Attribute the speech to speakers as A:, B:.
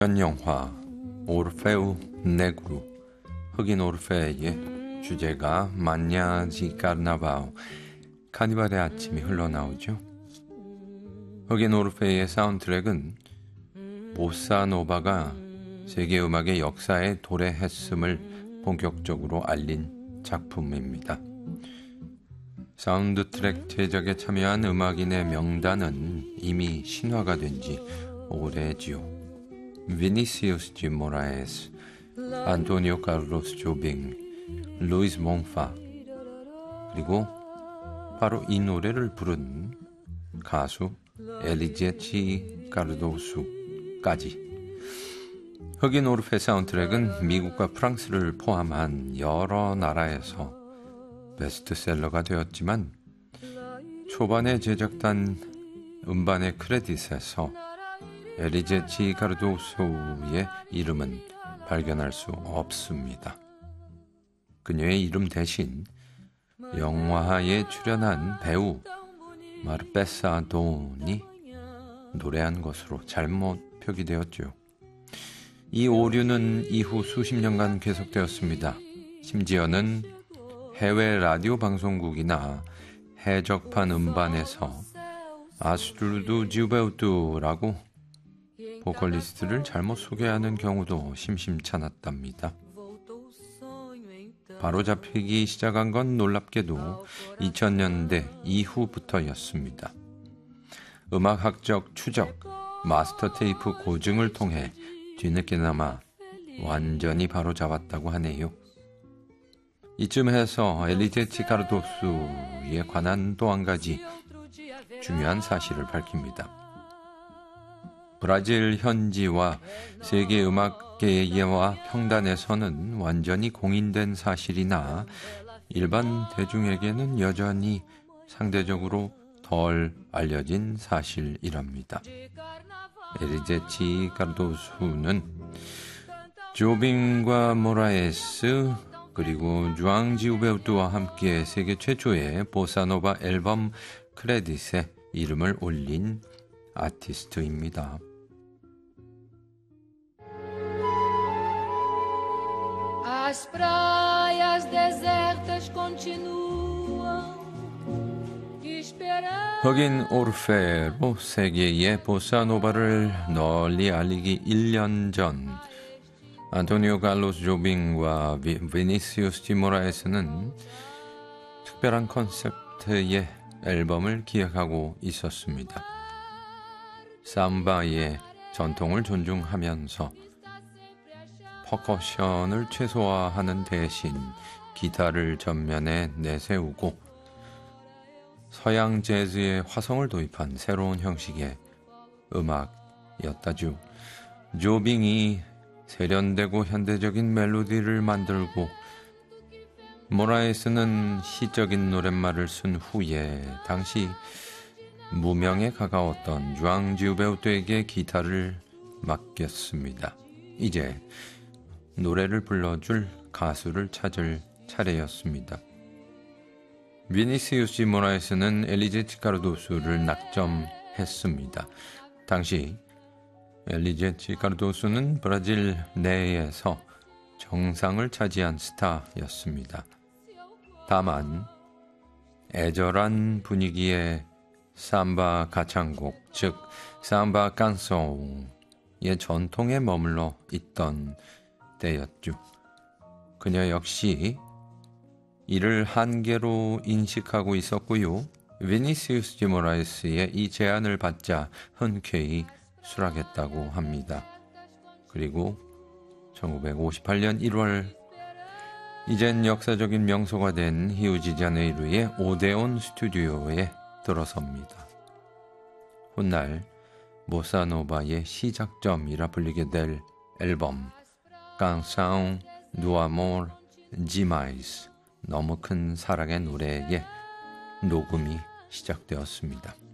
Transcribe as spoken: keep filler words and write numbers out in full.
A: 영화 오르페우 네그루, 흑인 오르페의 주제가 마냐 지 카르나바오, 카니발의 아침이 흘러나오죠. 흑인 오르페의 사운드트랙은 보사노바가 세계 음악의 역사에 도래했음을 본격적으로 알린 작품입니다. 사운드트랙 제작에 참여한 음악인의 명단은 이미 신화가 된 지 오래지요. 비니시우스 디 모라에스, 안토니오 카를로스 조빙, 루이스 몽파, 그리고 바로 이 노래를 부른 가수 엘리제치 카르도수까지. 흑인 오르페 사운드트랙은 미국과 프랑스를 포함한 여러 나라에서 베스트셀러가 되었지만 초반에 제작단 음반의 크레딧에서 엘리제치 카르도소의 이름은 발견할 수 없습니다. 그녀의 이름 대신 영화에 출연한 배우 마르페사 돈이 노래한 것으로 잘못 표기되었죠. 이 오류는 이후 수십 년간 계속되었습니다. 심지어는 해외 라디오 방송국이나 해적판 음반에서 아스트루드 지우베우트라고 보컬리스트를 잘못 소개하는 경우도 심심찮았답니다. 바로잡히기 시작한 건 놀랍게도 이천 년대 이후부터였습니다. 음악학적 추적, 마스터 테이프 고증을 통해 뒤늦게나마 완전히 바로잡았다고 하네요. 이쯤 해서 엘리제치 카르도수에 관한 또 한 가지 중요한 사실을 밝힙니다. 브라질 현지와 세계 음악계와 평단에서는 완전히 공인된 사실이나 일반 대중에게는 여전히 상대적으로 덜 알려진 사실이랍니다. 엘리제치 카르도수는 조빙과 모라에스 그리고 주앙 지우베우트와 함께 세계 최초의 보사노바 앨범 크레딧에 이름을 올린 아티스트입니다.
B: As praias desertas continuam esperando.
A: 흑인 오르페로 세계의 보사노바를 널리 알리기 일 년 전 안토니오 칼로스 조빙과 비니시우스 디 모라에스는 특별한 컨셉트의 앨범을 기획하고 있었습니다. 삼바의 전통을 존중하면서 퍼커션을 최소화하는 대신 기타를 전면에 내세우고 서양 재즈의 화성을 도입한 새로운 형식의 음악이었다죠. 조빙이 세련되고 현대적인 멜로디를 만들고 모라에스는 시적인 노랫말을 쓴 후에 당시 무명에 가까웠던 주앙 지우베우트에게 기타를 맡겼습니다. 이제 노래를 불러줄 가수를 찾을 차례였습니다. 비니시우스 디 모라에스는 엘리제치 카르도수를 낙점했습니다. 당시 엘리제치 카르도수는 브라질 내에서 정상을 차지한 스타였습니다. 다만 애절한 분위기의 삼바 가창곡, 즉 삼바 깐송의 전통에 머물러 있던 때였죠. 그녀 역시 이를 한계로 인식하고 있었고요. 비니시우스 디 모라에스의 이 제안을 받자 흔쾌히 수락했다고 합니다. 그리고 천구백오십팔 년 일월 이젠 역사적인 명소가 된 히우지자네이루의 오데온 스튜디오에 들어섭니다. 훗날 보사노바의 시작점이라 불리게 될 앨범 Canção do Amor Demais, 너무 큰 사랑의 노래에 녹음이 시작되었습니다.